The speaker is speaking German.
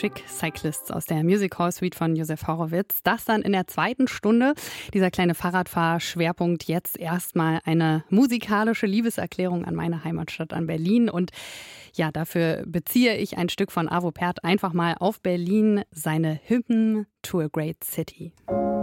Chic Cyclists aus der Music Hall Suite von Josef Horowitz. Das dann in der zweiten Stunde. Dieser kleine Fahrradfahrschwerpunkt jetzt erstmal eine musikalische Liebeserklärung an meine Heimatstadt, an Berlin. Und ja, dafür beziehe ich ein Stück von Arvo Pärt einfach mal auf Berlin, seine Hymn to a Great City.